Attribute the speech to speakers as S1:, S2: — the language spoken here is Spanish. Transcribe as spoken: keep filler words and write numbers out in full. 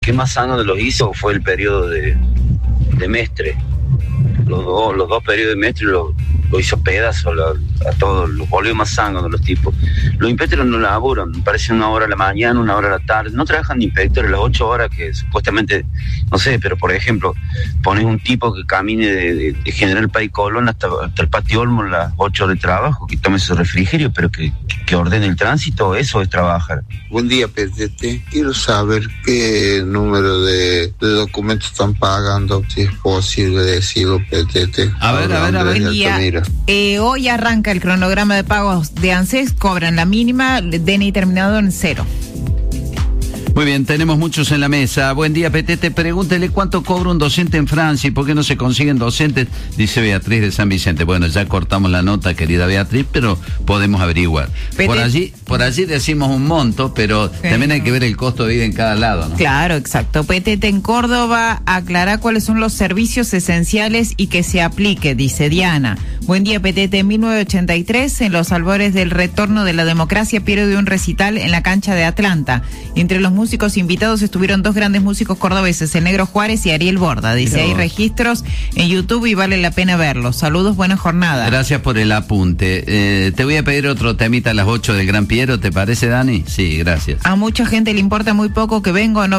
S1: que más sano de los hizo fue el periodo de, de Mestre. Los dos, los dos periodos de Mestre lo, lo hizo pedazos a todos, los volvió más sanos de los tipos. Los inspectores no laburan, parece una hora a la mañana, una hora a la tarde, no trabajan de inspectores las ocho horas que supuestamente, no sé, pero por ejemplo, pones un tipo que camine de, de, de General Paz y Colón hasta, hasta el Patio Olmo las ocho horas de trabajo, que tome su refrigerio, pero que, que, que ordene el tránsito, eso es trabajar.
S2: Buen día, P T T. Quiero saber qué número de, de documentos están pagando, si es posible decirlo, P T T.
S3: A ver, a ver, a ver. Buen día. Eh, hoy arranca el cronograma de pagos de ANSES, cobran la mínima, D N I terminado en cero.
S4: Muy bien, tenemos muchos en la mesa. Buen día, P T T. Pregúntele cuánto cobra un docente en Francia y por qué no se consiguen docentes, dice Beatriz de San Vicente. Bueno, ya cortamos la nota, querida Beatriz, pero podemos averiguar. P T T. Por allí, por allí decimos un monto, pero sí, también hay que ver el costo de vida en cada lado, ¿no?
S3: Claro, exacto. P T T en Córdoba aclara cuáles son los servicios esenciales y que se aplique, dice Diana. Buen día, P T T. En mil novecientos ochenta y tres, en los albores del retorno de la democracia, Piero dio un recital en la cancha de Atlanta. Entre los músicos invitados estuvieron dos grandes músicos cordobeses, el Negro Juárez y Ariel Borda. Dice, pero hay registros en YouTube y vale la pena verlos. Saludos, buena jornada.
S4: Gracias por el apunte. Eh, te voy a pedir otro temita a las ocho del Gran Piero, ¿te parece, Dani? Sí, gracias.
S3: A mucha gente le importa muy poco que venga o no